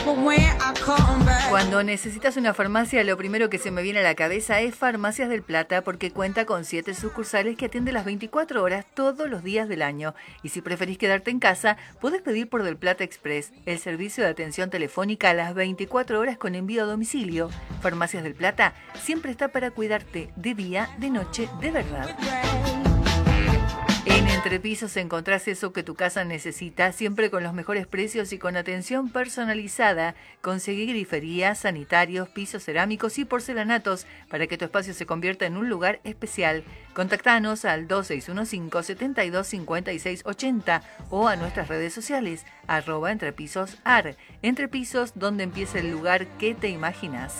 Cuando necesitas una farmacia, lo primero que se me viene a la cabeza es Farmacias del Plata, porque cuenta con 7 sucursales que atienden las 24 horas todos los días del año. Y si preferís quedarte en casa, podés pedir por Del Plata Express, el servicio de atención telefónica a las 24 horas con envío a domicilio. Farmacias del Plata siempre está para cuidarte de día, de noche, de verdad. En Entrepisos encontrás eso que tu casa necesita, siempre con los mejores precios y con atención personalizada. Conseguí griferías, sanitarios, pisos cerámicos y porcelanatos para que tu espacio se convierta en un lugar especial. Contactanos al 2615-725680 o a nuestras redes sociales, @entrepisosar. Entrepisos, donde empieza el lugar que te imaginas.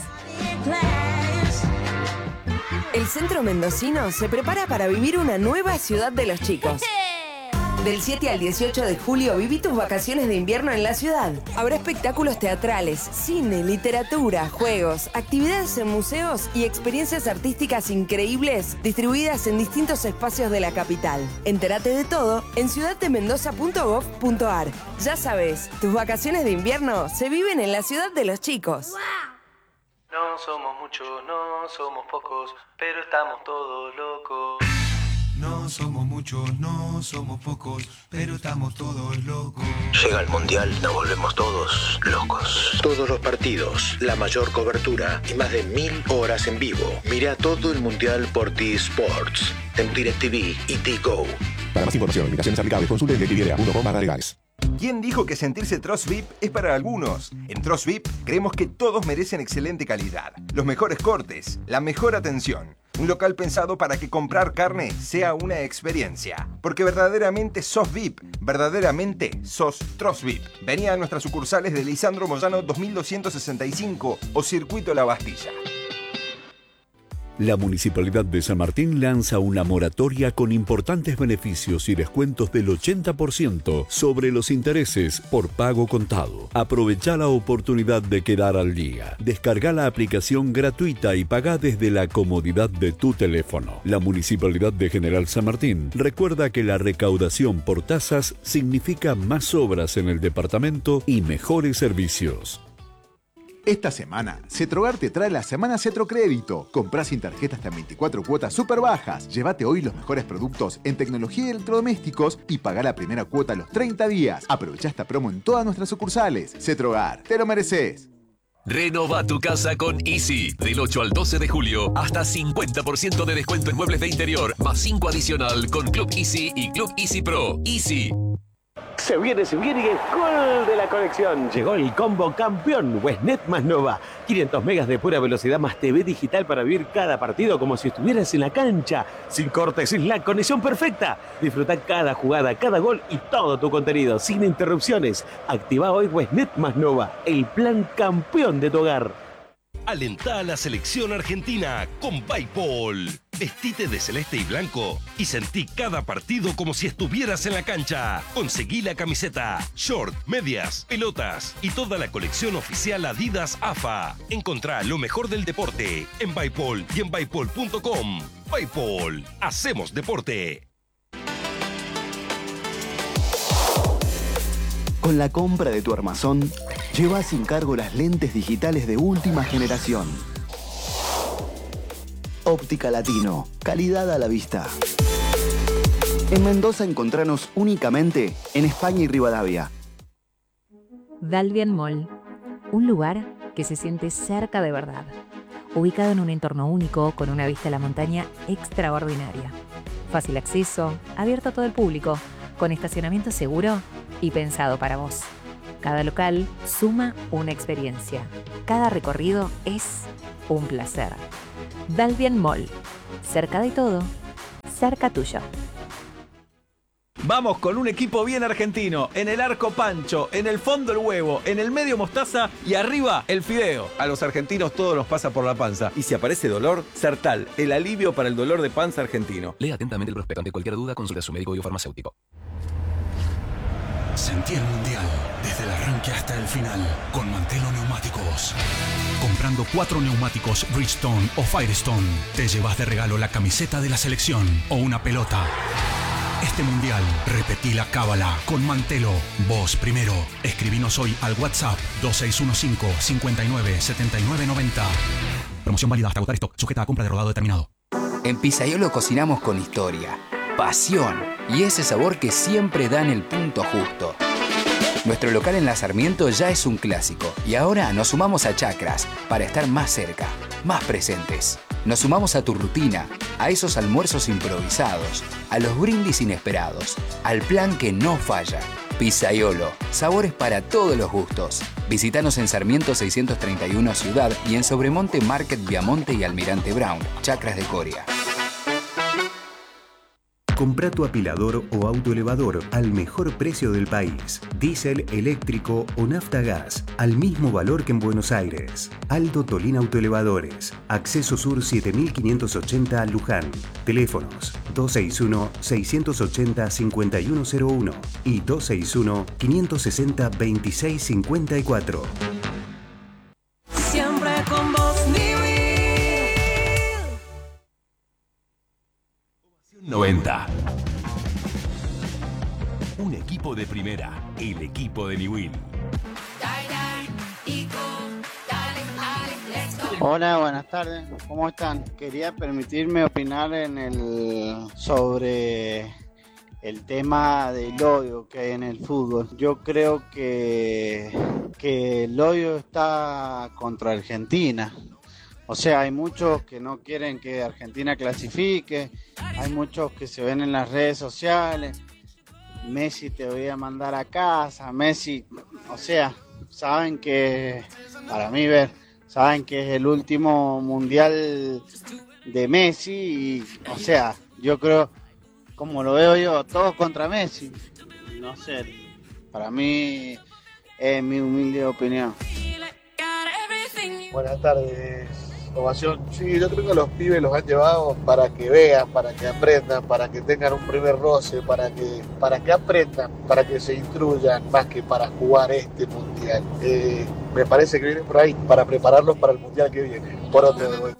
El centro mendocino se prepara para vivir una nueva ciudad de los chicos. Del 7 al 18 de julio viví tus vacaciones de invierno en la ciudad. Habrá espectáculos teatrales, cine, literatura, juegos, actividades en museos y experiencias artísticas increíbles distribuidas en distintos espacios de la capital. Entérate de todo en ciudaddemendoza.gov.ar. Ya sabes, tus vacaciones de invierno se viven en la ciudad de los chicos. No somos muchos, no somos pocos, pero estamos todos locos. No somos muchos, no somos pocos, pero estamos todos locos. Llega el Mundial, nos volvemos todos locos. Todos los partidos, la mayor cobertura y más de 1000 horas en vivo. Mira todo el Mundial por T-Sports, en DirecTV y T-Go. Para más información, limitaciones aplicables, consulte en DirecTV.com/legales. ¿Quién dijo que sentirse Trust VIP es para algunos? En Trust VIP creemos que todos merecen excelente calidad, los mejores cortes, la mejor atención. Un local pensado para que comprar carne sea una experiencia. Porque verdaderamente sos VIP, verdaderamente sos Trust VIP. Vení a nuestras sucursales de Lisandro Moyano 2265 o Circuito La Bastilla. La Municipalidad de San Martín lanza una moratoria con importantes beneficios y descuentos del 80% sobre los intereses por pago contado. Aprovecha la oportunidad de quedar al día. Descarga la aplicación gratuita y paga desde la comodidad de tu teléfono. La Municipalidad de General San Martín recuerda que la recaudación por tasas significa más obras en el departamento y mejores servicios. Esta semana, Cetrogar te trae la Semana Cetrocrédito. Comprá sin tarjeta hasta 24 cuotas súper bajas. Llévate hoy los mejores productos en tecnología y electrodomésticos y pagá la primera cuota a los 30 días. Aprovecha esta promo en todas nuestras sucursales. Cetrogar, te lo mereces. Renova tu casa con Easy. Del 8 al 12 de julio, hasta 50% de descuento en muebles de interior, más 5 adicional con Club Easy y Club Easy Pro. Easy. Se viene y es gol de la colección. Llegó el combo campeón Westnet más Nova. 500 megas de pura velocidad más TV digital para vivir cada partido como si estuvieras en la cancha. Sin cortes, es la conexión perfecta. Disfruta cada jugada, cada gol y todo tu contenido sin interrupciones. Activa hoy Westnet más Nova, el plan campeón de tu hogar. Alentá a la selección argentina con Bipol. Vestite de celeste y blanco y sentí cada partido como si estuvieras en la cancha. Conseguí la camiseta, short, medias, pelotas y toda la colección oficial Adidas AFA. Encontrá lo mejor del deporte en Bipol y en bipol.com. Bipol, hacemos deporte. Con la compra de tu armazón, lleva sin cargo las lentes digitales de última generación. Óptica Latino, calidad a la vista. En Mendoza encontranos únicamente en España y Rivadavia. Dalvian Mall, un lugar que se siente cerca de verdad. Ubicado en un entorno único, con una vista a la montaña extraordinaria. Fácil acceso, abierto a todo el público, con estacionamiento seguro y pensado para vos. Cada local suma una experiencia. Cada recorrido es un placer. Dalvian Mall. Cerca de todo, cerca tuyo. Vamos con un equipo bien argentino. En el arco Pancho, en el fondo el huevo, en el medio mostaza y arriba el fideo. A los argentinos todo nos pasa por la panza. Y si aparece dolor, Sertal, el alivio para el dolor de panza argentino. Lea atentamente el prospecto. Ante cualquier duda, consulte a su médico y o farmacéutico. Sentí el Mundial desde el arranque hasta el final con Mantelo Neumáticos. Comprando 4 neumáticos Bridgestone o Firestone, te llevas de regalo la camiseta de la selección o una pelota. este mundial. Repetí la cábala con Mantelo. Vos primero. Escribinos hoy al WhatsApp 2615-597990. Promoción válida hasta agotar stock. Sujeta a compra de rodado determinado. En Pizzaiolo cocinamos con historia, pasión y ese sabor que siempre da en el punto justo. Nuestro local en La Sarmiento ya es un clásico y ahora nos sumamos a Chacras para estar más cerca, más presentes. Nos sumamos a tu rutina, a esos almuerzos improvisados, a los brindis inesperados, al plan que no falla. Pizzaiolo, sabores para todos los gustos. Visítanos en Sarmiento 631 Ciudad y en Sobremonte Market Viamonte y Almirante Brown, Chacras de Coria. Comprá tu apilador o autoelevador al mejor precio del país. Diésel, eléctrico o nafta gas, al mismo valor que en Buenos Aires. Aldo Tolín Autoelevadores. Acceso Sur 7580 Luján. Teléfonos 261-680-5101 y 261-560-2654. Siempre con vos, mi 90. Un equipo de primera, el equipo de Niwil. Hola, buenas tardes. ¿Cómo están? Quería permitirme opinar sobre el tema del odio que hay en el fútbol. Yo creo que el odio está contra Argentina. O sea, hay muchos que no quieren que Argentina clasifique, hay muchos que se ven en las redes sociales, Messi te voy a mandar a casa, Messi, o sea, saben que, para mí saben que es el último mundial de Messi y, o sea, yo creo, como lo veo yo, todos contra Messi, no sé, para mí es mi humilde opinión. Buenas tardes. Ovación. Sí, yo creo que los pibes los han llevado para que vean, para que aprendan, para que tengan un primer roce, para que aprendan, para que se instruyan, más que para jugar este mundial. Me parece que vienen por ahí para prepararlos para el mundial que viene. Por otro lado.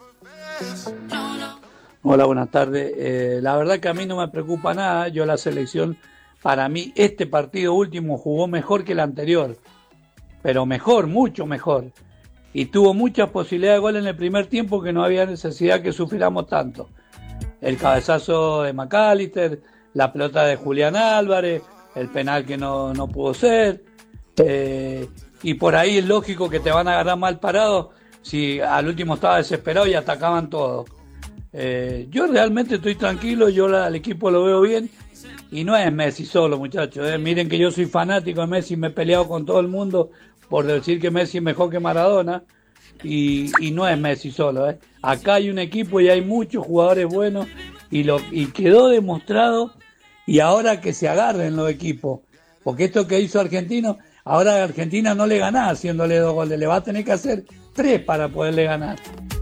Hola, buenas tardes. La verdad que a mí no me preocupa nada. Yo la selección, para mí, este partido último jugó mejor que el anterior. Pero mejor, mucho mejor. Y tuvo muchas posibilidades de gol en el primer tiempo que no había necesidad que sufriéramos tanto. El cabezazo de McAllister, la pelota de Julián Álvarez, el penal que no pudo ser. Y por ahí es lógico que te van a agarrar mal parado si al último estaba desesperado y atacaban todo. Yo realmente estoy tranquilo, yo al equipo lo veo bien. Y no es Messi solo, muchachos. Miren que yo soy fanático de Messi, me he peleado con todo el mundo por decir que Messi es mejor que Maradona, y no es Messi solo, Acá hay un equipo y hay muchos jugadores buenos, y quedó demostrado, y ahora que se agarren los equipos, porque esto que hizo Argentino, ahora a Argentina no le gana haciéndole 2 goles, le va a tener que hacer 3 para poderle ganar.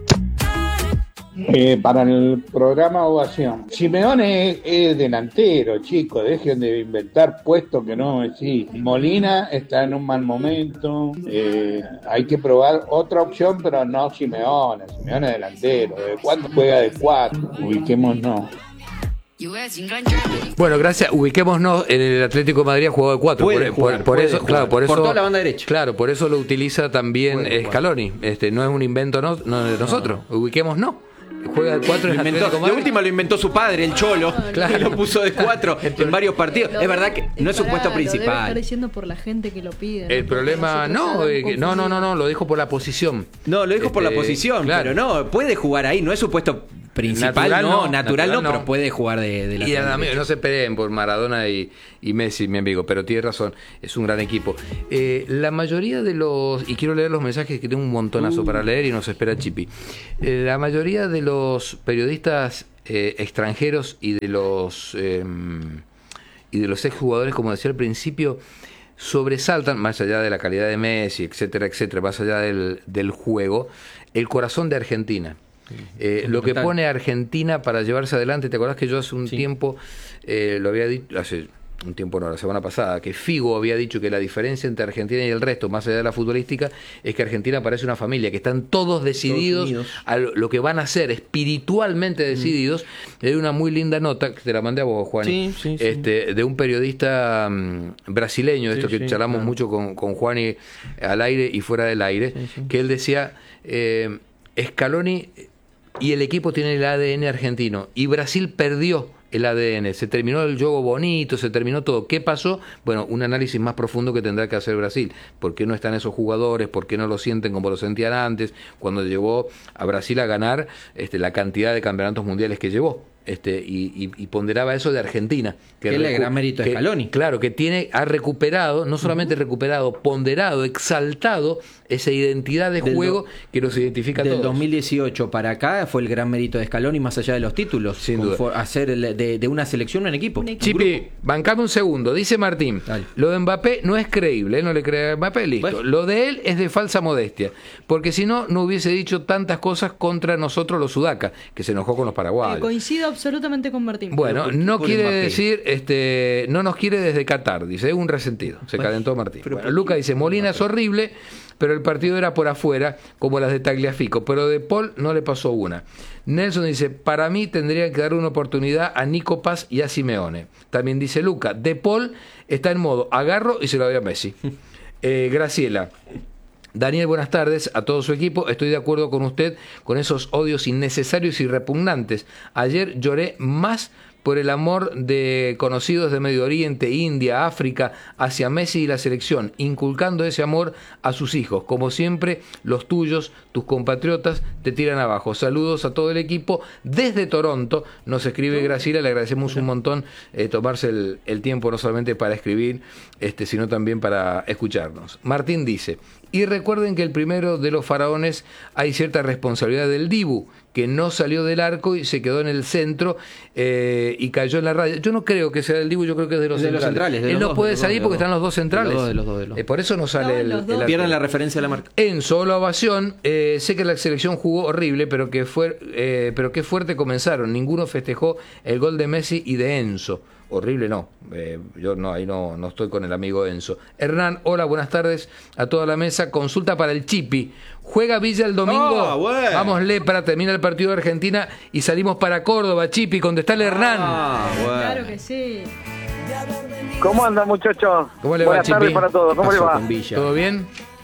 Para el programa Ovación. Simeone es delantero, chicos, dejen de inventar puestos que no existen. Molina está en un mal momento, hay que probar otra opción, pero no Simeone es delantero. ¿De cuándo juega de 4? Ubiquémonos. Bueno, gracias. Ubiquémonos, en el Atlético de Madrid ha jugado de 4. Por eso, por toda la banda derecha. Claro, por eso lo utiliza también Scaloni. No es un invento no de nosotros. Ubiquémonos. Juega de 4 en Atlético de Madrid. La última lo inventó su padre, el Cholo. Claro. Lo puso de 4 en varios partidos. Es verdad que no es su puesto principal. Lo debe estar diciendo por la gente que lo pide. El problema, no, lo dijo por la posición. No, lo dijo por la posición, claro. Pero no, puede jugar ahí, no es su puesto principal, natural no, pero puede jugar de la. Y amigos, no se peleen por Maradona y Messi, mi amigo, pero tiene razón, es un gran equipo. La mayoría de los, y quiero leer los mensajes que tengo un montonazo para leer y nos espera Chipi. La mayoría de los periodistas extranjeros y de los exjugadores, como decía al principio, sobresaltan, más allá de la calidad de Messi, etcétera, más allá del juego, el corazón de Argentina. Lo que pone Argentina para llevarse adelante. ¿Te acordás que yo hace un tiempo lo había dicho, hace un tiempo no, la semana pasada, que Figo había dicho que la diferencia entre Argentina y el resto, más allá de la futbolística, es que Argentina parece una familia, que están todos decididos a lo que van a hacer, espiritualmente decididos. Hay una muy linda nota, que te la mandé a vos, Juan, de un periodista brasileño, esto que charlamos mucho con Juani al aire y fuera del aire, que él decía, Scaloni y el equipo tienen el ADN argentino, y Brasil perdió el ADN, se terminó el juego bonito, se terminó todo. ¿Qué pasó? Bueno, un análisis más profundo que tendrá que hacer Brasil. ¿Por qué no están esos jugadores? ¿Por qué no lo sienten como lo sentían antes? Cuando llevó a Brasil a ganar la cantidad de campeonatos mundiales que llevó. Y ponderaba eso de Argentina. Que es el gran mérito de Scaloni. Claro, que ha recuperado, no solamente recuperado, ponderado, exaltado esa identidad de juego que nos identifica a todos. Del 2018 para acá fue el gran mérito de Scaloni, más allá de los títulos. Sin duda. Hacer de una selección un equipo. Chipi, bancame un segundo. Dice Martín, lo de Mbappé no es creíble, no le cree a Mbappé, listo. Bueno. Lo de él es de falsa modestia, porque si no, no hubiese dicho tantas cosas contra nosotros los sudacas, que se enojó con los paraguayos. Coincido absolutamente con Martín. Bueno, no quiere decir, no nos quiere desde Qatar, dice, es un resentido. Se calentó Martín. Bueno, Luca dice, Molina es horrible, pero el partido era por afuera, como las de Tagliafico, pero de Paul no le pasó una. Nelson dice, para mí tendrían que dar una oportunidad a Nico Paz y a Simeone. También dice Luca, de Paul está en modo agarro y se lo doy a Messi. Graciela. Daniel, buenas tardes a todo su equipo. Estoy de acuerdo con usted con esos odios innecesarios y repugnantes. Ayer lloré más por el amor de conocidos de Medio Oriente, India, África, hacia Messi y la selección, inculcando ese amor a sus hijos. Como siempre, los tuyos, tus compatriotas, te tiran abajo. Saludos a todo el equipo. Desde Toronto nos escribe Graciela, le agradecemos un montón tomarse el tiempo no solamente para escribir, sino también para escucharnos. Martín dice, y recuerden que el primero de los faraones hay cierta responsabilidad del Dibu, que no salió del arco y se quedó en el centro y cayó en la raya. Yo no creo que sea del Dibu, yo creo que es de los centrales. Él no puede salir porque están los dos centrales. De los dos. Por eso no sale el pierden la referencia de la marca. En solo ovación, sé que la selección jugó horrible, pero qué fuerte comenzaron. Ninguno festejó el gol de Messi y de Enzo. Horrible no, yo no, ahí no estoy con el amigo Enzo. Hernán, hola, buenas tardes a toda la mesa. Consulta para el Chipi. ¿Juega Villa el domingo? Bueno. Vamos, Lepra, termina el partido de Argentina y salimos para Córdoba. Chipi, contestale Hernán. Bueno. Claro que sí. ¿Cómo andan, muchachos? ¿Cómo le Buenas va, tardes Chipi? para todos. ¿Cómo le va? ¿Todo bien?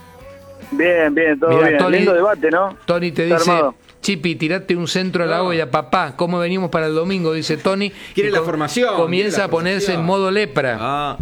Bien, todo Mirá, bien. Tony, lindo debate, ¿no? Tony te Está dice, armado. Chipi, tirate un centro a la olla, papá. ¿Cómo venimos para el domingo? Dice Tony. Quiere la formación. Comienza a ponerse en modo lepra.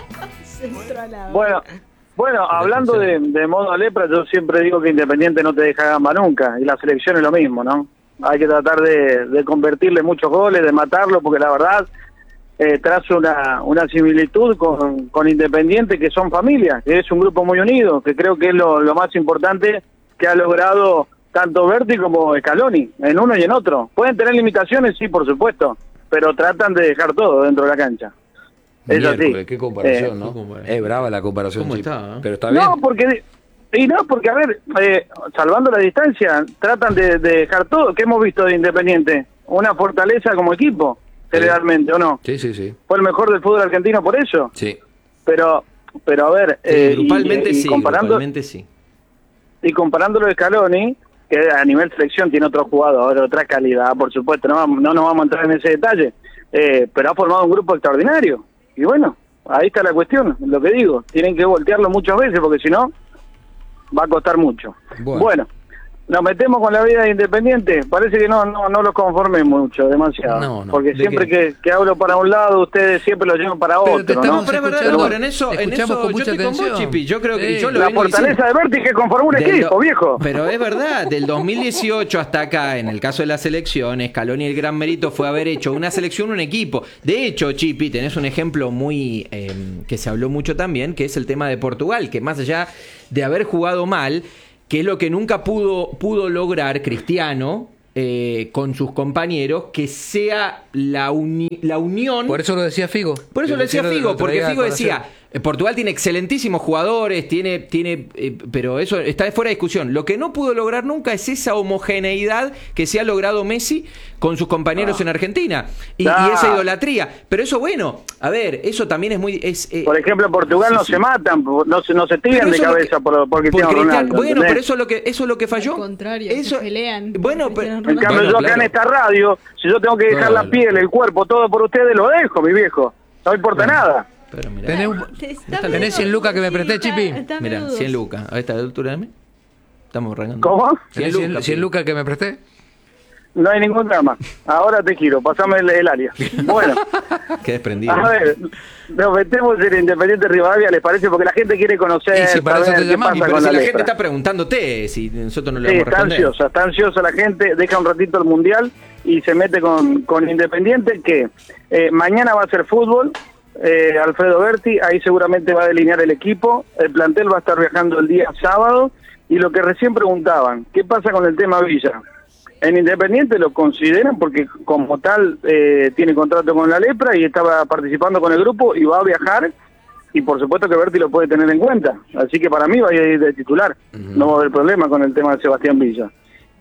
Bueno, hablando de modo lepra, yo siempre digo que Independiente no te deja gamba nunca, y la selección es lo mismo, ¿no? Hay que tratar de convertirle muchos goles, de matarlo, porque la verdad trazo una similitud con Independiente, que son familia, que es un grupo muy unido, que creo que es lo más importante que ha logrado tanto Berti como Scaloni, en uno y en otro. Pueden tener limitaciones, sí, por supuesto, pero tratan de dejar todo dentro de la cancha. Eso sí. Qué comparación, ¿no? Es brava la comparación, ¿Cómo Chipi. está? Pero está bien. No, porque a ver, salvando la distancia, tratan de dejar todo. ¿Qué hemos visto de Independiente? Una fortaleza como equipo, generalmente, ¿o no? Sí. Fue el mejor del fútbol argentino por eso. Sí. Pero a ver, grupalmente sí. Y comparándolo de Scaloni, que a nivel selección tiene otro jugador, otra calidad, por supuesto, no nos vamos a entrar en ese detalle, pero ha formado un grupo extraordinario. Y bueno, ahí está la cuestión, lo que digo, tienen que voltearlo muchas veces, porque si no, va a costar mucho. Bueno, nos metemos con la vida de Independiente, parece que no los conforme mucho, demasiado. No, porque siempre que hablo para un lado, ustedes siempre lo llevan para otro, ¿no? Pero es verdad, bueno, en eso yo estoy con vos, Chipi. Yo creo que yo lo la vengo fortaleza de Berti que conformó un equipo, viejo. Pero es verdad, del 2018 hasta acá, en el caso de la selección, Scaloni el gran mérito fue haber hecho una selección, un equipo. De hecho, Chipi, tenés un ejemplo muy que se habló mucho también, que es el tema de Portugal, que más allá de haber jugado mal, que es lo que nunca pudo lograr Cristiano con sus compañeros, que sea la unión. Por eso lo decía Figo. Por eso lo decía Figo, porque Figo decía, Portugal tiene excelentísimos jugadores, pero eso está fuera de discusión. Lo que no pudo lograr nunca es esa homogeneidad que se ha logrado Messi con sus compañeros en Argentina y esa idolatría. Pero eso, bueno, a ver, eso también es muy... por ejemplo, Portugal no se matan, no se tiran de cabeza porque tienen Ronaldo. Bueno, pero eso es lo que falló. Al contrario, se pelean. Bueno, en cambio, yo acá en esta radio, si yo tengo que dejar la piel, el cuerpo, todo por ustedes, lo dejo, mi viejo. No me importa nada. Pero mirá. ¿Tenés 100 lucas que me presté, Chipi? Mirá, 100 lucas. A esta altura, estamos arrancando. ¿Cómo? 100 lucas que me presté. No hay ningún drama. Ahora te giro, pasame el área. Bueno. Qué desprendido. A ver, nos metemos en Independiente Rivadavia, ¿les parece? Porque la gente quiere conocer, saber qué pasa pero con si la lepra. gente está preguntándote, si nosotros no le Sí, vamos a responder. está ansiosa la gente, deja un ratito el Mundial y se mete con Independiente, que mañana va a ser fútbol, Alfredo Berti, ahí seguramente va a delinear el equipo, el plantel va a estar viajando el día sábado, y lo que recién preguntaban, ¿qué pasa con el tema Villa? En Independiente lo consideran porque como tal tiene contrato con la lepra y estaba participando con el grupo y va a viajar, y por supuesto que Berti lo puede tener en cuenta, así que para mí va a ir de titular, no va a haber problema con el tema de Sebastián Villa.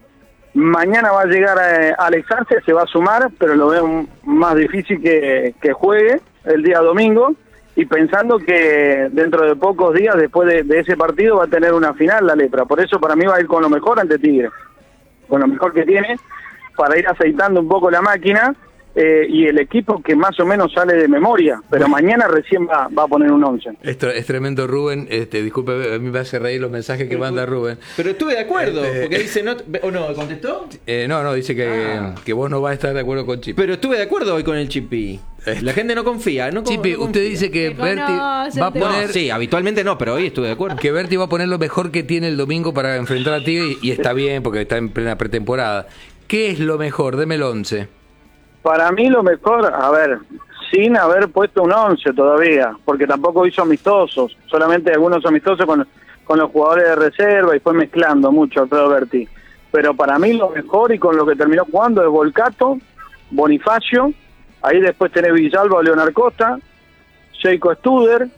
Mañana va a llegar Alex Arce, se va a sumar, pero lo veo más difícil que juegue el día domingo, y pensando que dentro de pocos días después de ese partido va a tener una final la lepra, por eso para mí va a ir con lo mejor ante Tigre, con lo mejor que tiene, para ir aceitando un poco la máquina, y el equipo que más o menos sale de memoria, pero mañana recién va a poner un 11. Esto es tremendo, Rubén. Disculpe, a mí me hace reír los mensajes que manda Rubén. Pero estuve de acuerdo, porque dice, ¿o no? ¿Contestó? No, dice que vos no vas a estar de acuerdo con Chipi. Pero estuve de acuerdo hoy con el Chipi. La gente no confía. Chipi, usted dice que Berti va a poner... No, sí, habitualmente no, pero hoy estuve de acuerdo. Que Berti va a poner lo mejor que tiene el domingo para enfrentar a Tigre, y está bien porque está en plena pretemporada. ¿Qué es lo mejor? Deme el 11. Para mí lo mejor, a ver, sin haber puesto un 11 todavía, porque tampoco hizo amistosos, solamente algunos amistosos con los jugadores de reserva y fue mezclando mucho Alfredo Berti. Pero para mí lo mejor y con lo que terminó jugando es Volcato, Bonifacio, ahí después tenés Villalba o Leonard Costa, Sheiko Studer,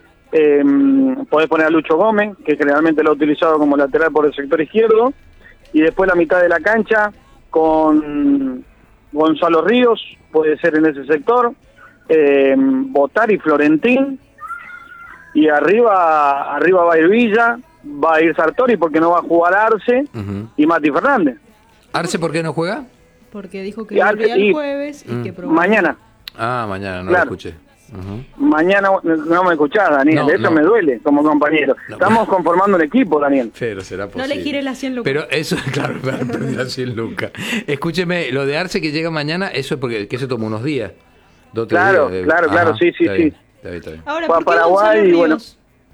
podés poner a Lucho Gómez, que generalmente lo ha utilizado como lateral por el sector izquierdo, y después la mitad de la cancha con Gonzalo Ríos, puede ser en ese sector, Botari, Florentín, y arriba va a ir Villa, va a ir Sartori porque no va a jugar Arce, y Mati Fernández. ¿Arce por qué no juega? Porque dijo que volvía el jueves y que mañana. Mañana, no claro. lo escuché. Mañana no me escuchás, Daniel, eso me duele como compañero. Estamos conformando un equipo, Daniel. Pero será posible. No le gires las 100 lucas. Pero eso, claro, perdí las 100 lucas. Escúcheme, lo de Arce que llega mañana, eso es porque que se tomó unos días. Claro, días. Claro, sí. Está bien. Ahora, fue a Paraguay y bueno.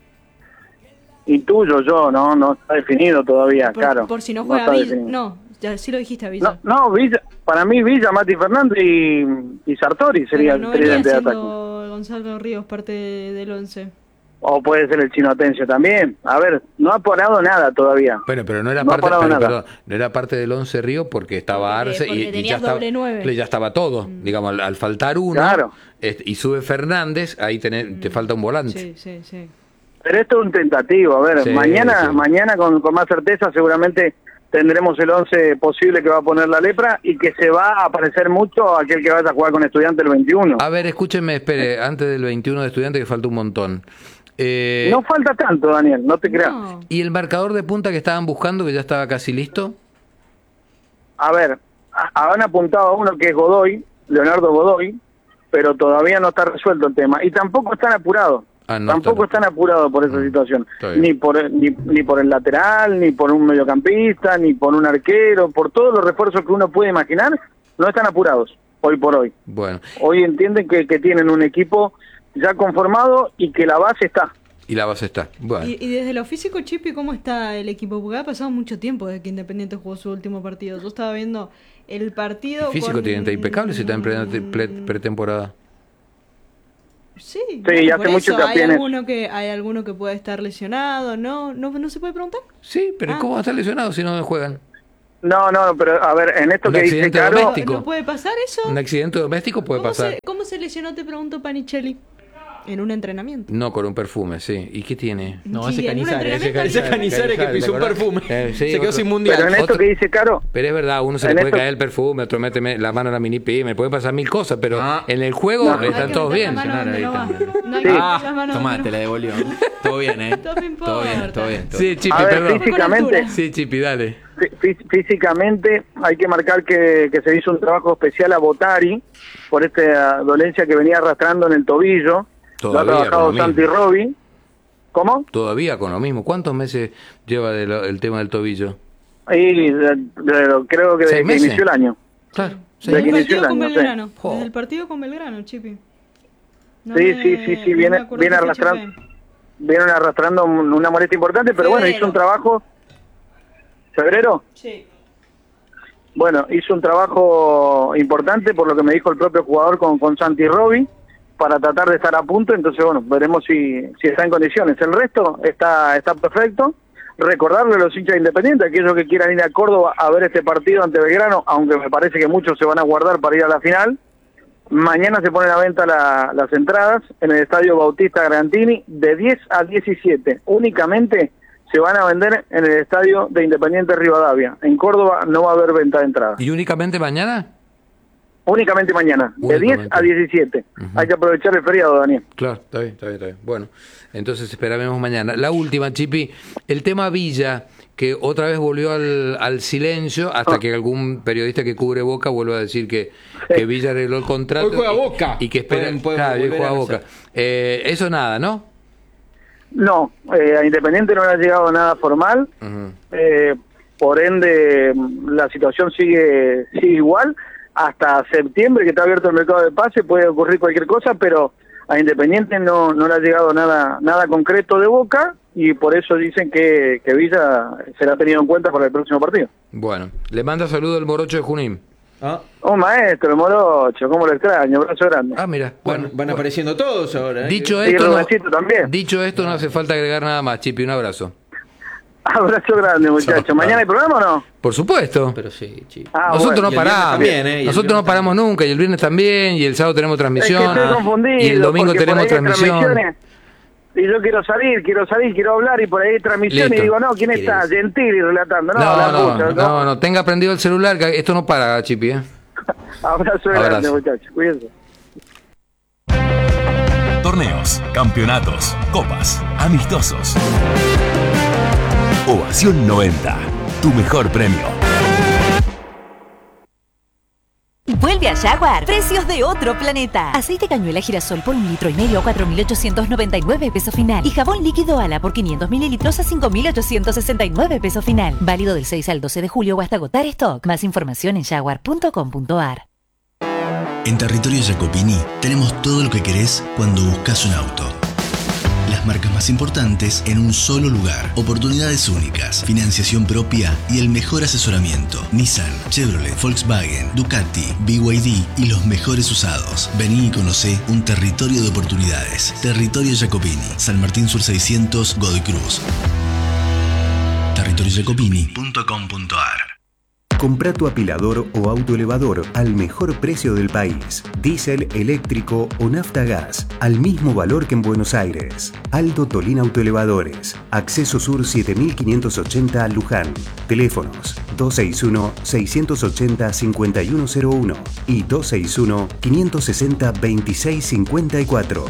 Intuyo yo, no está definido todavía, claro. Por si no juega Villa. No, ya sí lo dijiste a Villa. No, Villa, para mí Villa, Mati Fernández y Sartori sería el tridente de ataque. Gonzalo Ríos parte del 11. O puede ser el Chino Atencio también. A ver, no ha parado nada todavía. Bueno, pero no era no era parte del 11 Río porque estaba Arce y ya estaba todo. Digamos, al faltar uno, claro. Y sube Fernández, ahí te falta un volante. Sí. Pero esto es un tentativo. A ver, mañana con más certeza seguramente tendremos el 11 posible que va a poner la lepra y que se va a parecer mucho a aquel que vaya a jugar con Estudiante el 21. A ver, escúchenme, espere, antes del 21 de Estudiante que falta un montón. No falta tanto, Daniel, no te creas. ¿Y el marcador de punta que estaban buscando, que ya estaba casi listo? A ver, han apuntado a uno que es Godoy, Leonardo Godoy, pero todavía no está resuelto el tema. Y tampoco están apurados. Tampoco están apurados por esa situación, ni por el lateral, ni por un mediocampista, ni por un arquero, por todos los refuerzos que uno puede imaginar, no están apurados hoy por hoy. Bueno. Hoy entienden que tienen un equipo ya conformado y que la base está. Y la base está. Bueno. Y desde lo físico, Chipi, ¿cómo está el equipo? Porque ha pasado mucho tiempo desde que Independiente jugó su último partido. Yo estaba viendo el partido. El físico tiene impecable si está en pretemporada. Sí, ya hace mucho que hay alguno que puede estar lesionado, ¿no se puede preguntar? Sí, pero ¿cómo va a estar lesionado si no juegan? No, pero a ver, en esto que dice Caro... ¿No puede pasar eso? Un accidente doméstico puede pasar. ¿Cómo se lesionó, te pregunto, Panichelli? En un entrenamiento. No, con un perfume, sí. ¿Y qué tiene? No, Sí, ese en un Canizares. entrenamiento Ese Canizares que pisó un perfume. Sí, Se quedó otro. sin mundial. Pero en esto que dice Caro, Pero es verdad, uno se le En puede esto- caer el perfume, otro mete la mano en la mini pi, me pueden pasar mil cosas, pero en el juego No. están Hay que todos meter bien. la mano donde no va. No hay Sí. que meter la mano Tomá, donde te no la devolvió. Todo bien, ¿eh? No me importa. Todo bien, todo bien. Sí, Chipi, A ver, perdón. físicamente, Sí, Chipi, dale. físicamente hay que marcar que se hizo un trabajo especial a Botari por esta dolencia que venía arrastrando en el tobillo. Lo ha Todavía trabajado con lo Santi mismo. Robi. ¿Cómo? Todavía con lo mismo. ¿Cuántos meses lleva el tema del tobillo? Y creo que desde 6 que meses. inició el año. Claro. Desde Desde que el inició partido el con año, sí. Belgrano. Desde el partido con Belgrano, Chipi. No Sí, me- sí, no viene me acuerdo qué fecha arrastrando. fue. Vienen arrastrando una molestia importante, pero bueno, hizo un trabajo. ¿Febrero? Sí. Bueno, hizo un trabajo importante por lo que me dijo el propio jugador con Santi Robi para tratar de estar a punto, entonces bueno, veremos si está en condiciones. El resto está perfecto. Recordarle a los hinchas Independientes, aquellos que quieran ir a Córdoba a ver este partido ante Belgrano, aunque me parece que muchos se van a guardar para ir a la final. Mañana se ponen a venta las entradas en el Estadio Bautista Grantini de 10 a 17. Únicamente se van a vender en el Estadio de Independiente Rivadavia. En Córdoba no va a haber venta de entradas. ¿Y únicamente mañana? Únicamente mañana, de 10 a 17. Hay que aprovechar el feriado, Daniel. Claro, está bien, está bien, está bien. Bueno, entonces esperaremos mañana. La última, Chipi, el tema Villa, que otra vez volvió al silencio hasta que algún periodista que cubre Boca vuelve a decir que Villa arregló el contrato. Hoy juega Boca. Y que espera, Pueden claro, hoy volver juega a Boca. Eso nada, ¿no? No, a Independiente no le ha llegado nada formal. Por ende, la situación sigue igual. Hasta septiembre, que está abierto el mercado de pase, puede ocurrir cualquier cosa, pero a Independiente no le ha llegado nada concreto de Boca, y por eso dicen que Villa será tenido en cuenta para el próximo partido. Bueno, le manda saludo el Morocho de Junín. Oh, maestro, el Morocho, cómo lo extraño, abrazo grande. Ah, mira. Van apareciendo todos ahora. Dicho Y esto, Rubensito también. dicho esto, no hace falta agregar nada más, Chipi, un abrazo. Abrazo grande, muchachos. ¿Mañana hay programa o no? Por supuesto. Pero sí, Chipi. Nosotros no Y el viernes paramos. también, ¿eh? Y el Nosotros viernes no paramos nunca. Y el viernes también. Y el sábado tenemos transmisión. Es que estoy confundido, Y el domingo porque tenemos por ahí hay transmisión. transmisiones. Y yo quiero salir, quiero hablar, y por ahí hay transmisión Listo. y digo, no, ¿quién está? Gentili relatando. No, la pucha, No, tenga prendido el celular, que esto no para, Chipi. Abrazo grande, muchachos. Cuídense. Torneos, campeonatos, copas, amistosos. Ovación 90, tu mejor premio. Vuelve a Jaguar. Precios de otro planeta. Aceite cañuela girasol por 1,5 litros a 4.899 pesos final. Y jabón líquido Ala por 500 mililitros a 5.869 pesos final. Válido del 6 al 12 de julio o hasta agotar stock. Más información en jaguar.com.ar. En Territorio Jacopini tenemos todo lo que querés cuando buscas un auto. Las marcas más importantes en un solo lugar. Oportunidades únicas, financiación propia y el mejor asesoramiento. Nissan, Chevrolet, Volkswagen, Ducati, BYD y los mejores usados. Vení y conocé un territorio de oportunidades. Territorio Jacopini, San Martín Sur 600, Godoy Cruz. territoriojacopini.com.ar. Compra tu apilador o autoelevador al mejor precio del país. Diésel, eléctrico o nafta gas, al mismo valor que en Buenos Aires. Aldo Tolín Autoelevadores. Acceso Sur 7580 Luján. Teléfonos 261-680-5101 y 261-560-2654.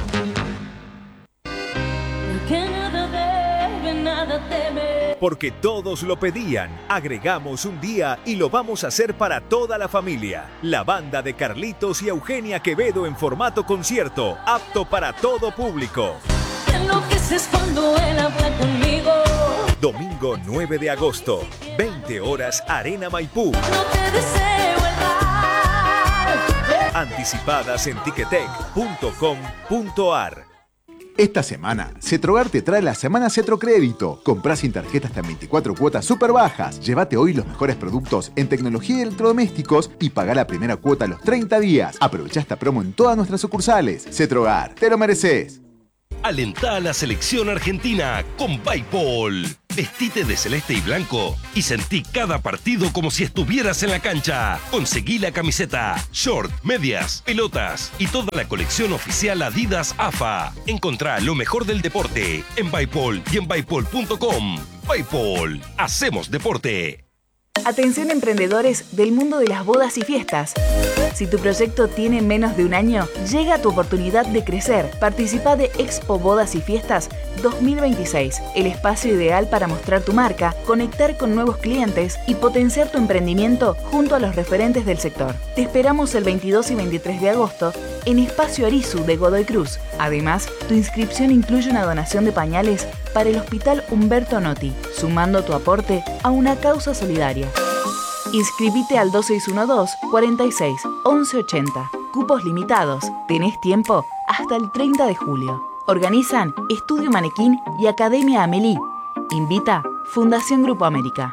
Porque todos lo pedían, agregamos un día y lo vamos a hacer para toda la familia. La banda de Carlitos y Eugenia Quevedo en formato concierto, apto para todo público. Enloqueces cuando él habla conmigo. Domingo 9 de agosto, 20 horas, Arena Maipú. No te deseo el mal. Anticipadas en ticketek.com.ar. Esta semana, Cetrogar te trae la Semana Cetrocrédito. Comprá sin tarjeta hasta 24 cuotas súper bajas. Llévate hoy los mejores productos en tecnología y electrodomésticos y pagá la primera cuota a los 30 días. Aprovecha esta promo en todas nuestras sucursales. Cetrogar, te lo mereces. Alentá a la selección argentina con PayPal. Vestite de celeste y blanco y sentí cada partido como si estuvieras en la cancha. Conseguí la camiseta, short, medias, pelotas y toda la colección oficial Adidas AFA. Encontrá lo mejor del deporte en Bipol y en bipol.com. Bipol, hacemos deporte. Atención emprendedores del mundo de las bodas y fiestas. Si tu proyecto tiene menos de un año, llega tu oportunidad de crecer. Participa de Expo Bodas y Fiestas 2026, el espacio ideal para mostrar tu marca, conectar con nuevos clientes y potenciar tu emprendimiento junto a los referentes del sector. Te esperamos el 22 y 23 de agosto en Espacio Arizu de Godoy Cruz. Además, tu inscripción incluye una donación de pañales para el Hospital Humberto Notti, sumando tu aporte a una causa solidaria. Inscribite al 2612-46-1180. Cupos limitados. Tenés tiempo hasta el 30 de julio. Organizan Estudio Manequín y Academia Amelie. Invita Fundación Grupo América.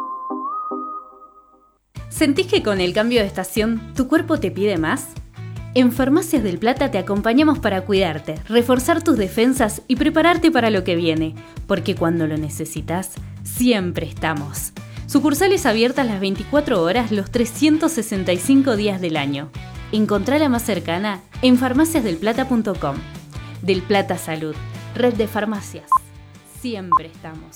¿Sentís que con el cambio de estación tu cuerpo te pide más? En Farmacias del Plata te acompañamos para cuidarte, reforzar tus defensas y prepararte para lo que viene, porque cuando lo necesitas, siempre estamos. Sucursales abiertas las 24 horas, los 365 días del año. Encontrá la más cercana en farmaciasdelplata.com. Del Plata Salud, red de farmacias. Siempre estamos.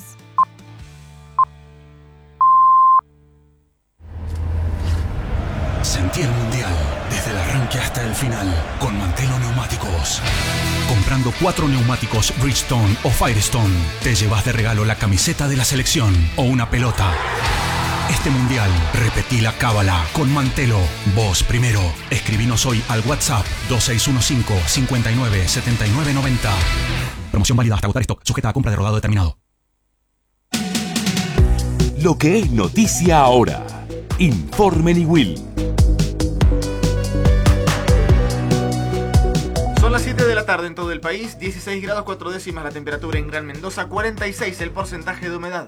Sentí el mundial desde el arranque hasta el final con Mantelo Neumáticos. Comprando 4 neumáticos Bridgestone o Firestone, te llevas de regalo la camiseta de la selección o una pelota. Este mundial, repetí la cábala con Mantelo. Vos primero. Escribinos hoy al WhatsApp 2615-597990. Promoción válida hasta agotar stock, sujeta a compra de rodado determinado. Lo que es noticia ahora. Informe Niwil. Son las 7 de la tarde en todo el país, 16 grados 4 décimas la temperatura en Gran Mendoza, 46 el porcentaje de humedad.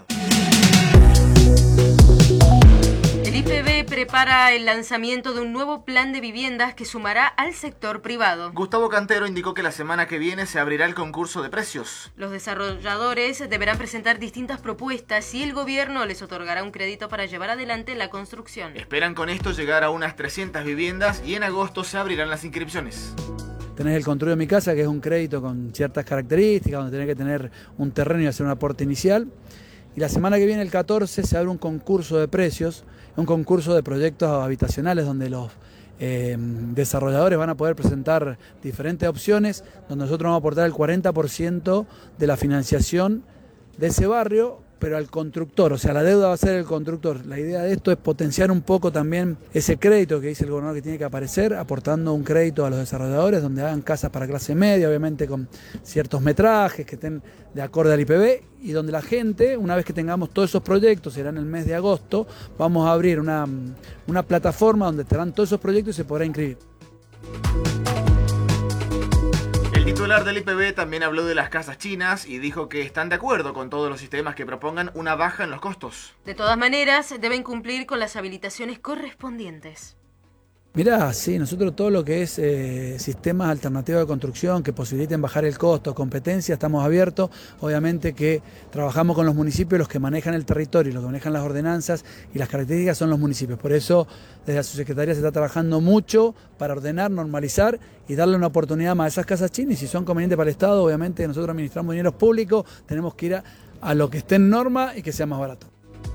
El IPB prepara el lanzamiento de un nuevo plan de viviendas que sumará al sector privado. Gustavo Cantero indicó que la semana que viene se abrirá el concurso de precios. Los desarrolladores deberán presentar distintas propuestas y el gobierno les otorgará un crédito para llevar adelante la construcción. Esperan con esto llegar a unas 300 viviendas y en agosto se abrirán las inscripciones. Tenés el Construyo Mi Casa, que es un crédito con ciertas características, donde tenés que tener un terreno y hacer un aporte inicial. Y la semana que viene, el 14, se abre un concurso de precios, un concurso de proyectos habitacionales donde los desarrolladores van a poder presentar diferentes opciones, donde nosotros vamos a aportar el 40% de la financiación de ese barrio, pero al constructor, o sea, la deuda va a ser el constructor. La idea de esto es potenciar un poco también ese crédito que dice el gobernador que tiene que aparecer, aportando un crédito a los desarrolladores donde hagan casas para clase media, obviamente con ciertos metrajes que estén de acorde al IPB, y donde la gente, una vez que tengamos todos esos proyectos, será en el mes de agosto, vamos a abrir una plataforma donde estarán todos esos proyectos y se podrá inscribir. El titular del IPB también habló de las casas chinas y dijo que están de acuerdo con todos los sistemas que propongan una baja en los costos. De todas maneras, deben cumplir con las habilitaciones correspondientes. Mirá, sí, nosotros todo lo que es sistemas alternativos de construcción que posibiliten bajar el costo, competencia, estamos abiertos. Obviamente que trabajamos con los municipios, los que manejan el territorio, los que manejan las ordenanzas y las características son los municipios. Por eso desde la subsecretaría se está trabajando mucho para ordenar, normalizar y darle una oportunidad más a esas casas chinas. Y si son convenientes para el Estado, obviamente nosotros administramos dineros públicos, tenemos que ir a lo que esté en norma y que sea más barato.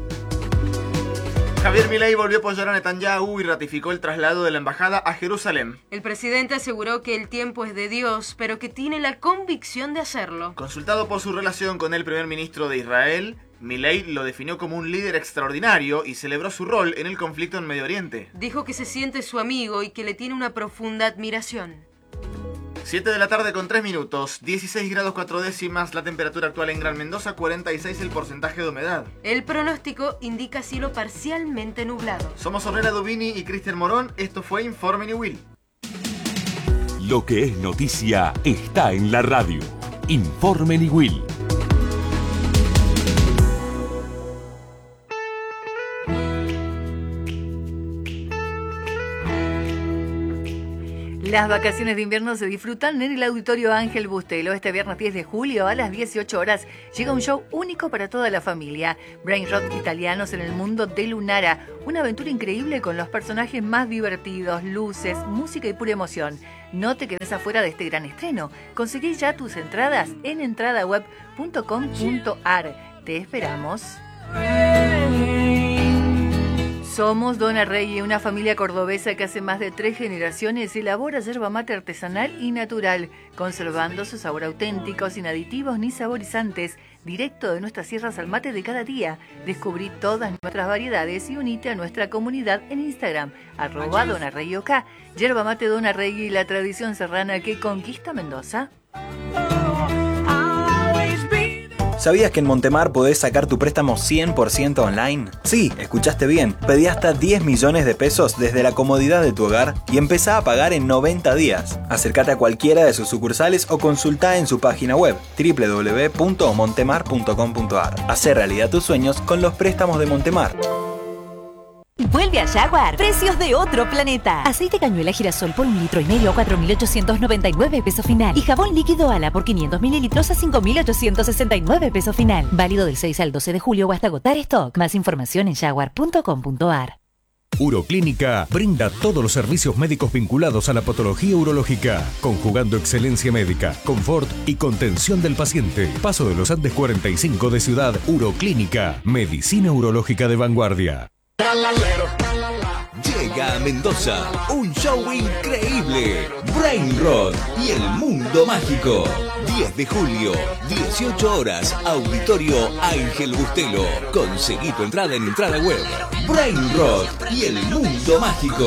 Javier Milei volvió a apoyar a Netanyahu y ratificó el traslado de la embajada a Jerusalén. El presidente aseguró que el tiempo es de Dios, pero que tiene la convicción de hacerlo. Consultado por su relación con el primer ministro de Israel, Milei lo definió como un líder extraordinario y celebró su rol en el conflicto en Medio Oriente. Dijo que se siente su amigo y que le tiene una profunda admiración. 7 de la tarde con 3 minutos, 16 grados 4 décimas la temperatura actual en Gran Mendoza, 46 el porcentaje de humedad. El pronóstico indica cielo parcialmente nublado. Somos Ornella Dubini y Cristian Morón, esto fue Informe Niwil. Lo que es noticia está en la radio. Informe Niwil. Las vacaciones de invierno se disfrutan en el Auditorio Ángel Bustelo. Este viernes 10 de julio a las 18 horas llega un show único para toda la familia. Brain Rot Italianos en el mundo de Lunara. Una aventura increíble con los personajes más divertidos, luces, música y pura emoción. No te quedes afuera de este gran estreno. Conseguí ya tus entradas en entradaweb.com.ar. Te esperamos. Somos Dona Rey, una familia cordobesa que hace más de 3 generaciones elabora yerba mate artesanal y natural, conservando su sabor auténtico, sin aditivos ni saborizantes, directo de nuestras sierras al mate de cada día. Descubrí todas nuestras variedades y unite a nuestra comunidad en Instagram, @DonaReyOK. Yerba mate Dona Rey y la tradición serrana que conquista Mendoza. ¿Sabías que en Montemar podés sacar tu préstamo 100% online? Sí, escuchaste bien. Pedí hasta 10 millones de pesos desde la comodidad de tu hogar y empezá a pagar en 90 días. Acércate a cualquiera de sus sucursales o consultá en su página web www.montemar.com.ar. Hacé realidad tus sueños con los préstamos de Montemar. Vuelve a Jaguar. Precios de otro planeta. Aceite cañuela girasol por 1,5 litros a 4.899 pesos final. Y jabón líquido Ala por 500 mililitros a 5.869 pesos final. Válido del 6 al 12 de julio o hasta agotar stock. Más información en jaguar.com.ar. Uroclínica brinda todos los servicios médicos vinculados a la patología urológica, conjugando excelencia médica, confort y contención del paciente. Paso de los Andes 45 de Ciudad. Uroclínica, medicina urológica de vanguardia. Llega a Mendoza un show increíble, Brain Rot y el mundo mágico. 10 de julio, 18 horas, Auditorio Ángel Bustelo. Conseguí tu entrada en Entrada Web. Brain Rot y el mundo mágico.